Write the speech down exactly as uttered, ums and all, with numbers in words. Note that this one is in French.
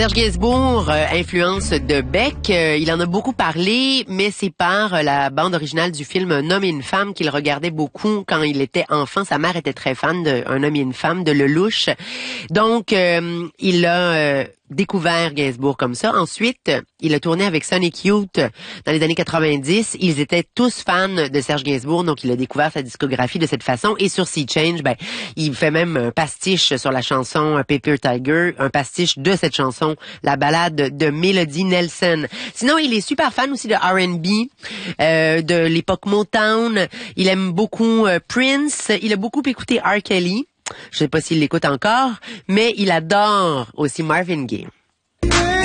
Serge Gainsbourg, euh, influence de Beck, euh, il en a beaucoup parlé, mais c'est par euh, la bande originale du film Un homme et une femme qu'il regardait beaucoup quand il était enfant. Sa mère était très fan de Un homme et une femme, de Lelouch. Donc, euh, il a euh, découvert Gainsbourg comme ça. Ensuite, il a tourné avec Sonic Youth dans les années quatre-vingt-dix. Ils étaient tous fans de Serge Gainsbourg, donc il a découvert sa discographie de cette façon. Et sur Sea Change, ben, il fait même un pastiche sur la chanson Paper Tiger, un pastiche de cette chanson, la ballade de Melody Nelson. Sinon, il est super fan aussi de R and B, euh, de l'époque Motown. Il aime beaucoup euh, Prince. Il a beaucoup écouté R. Kelly. Je sais pas s'il l'écoute encore, mais il adore aussi Marvin Gaye.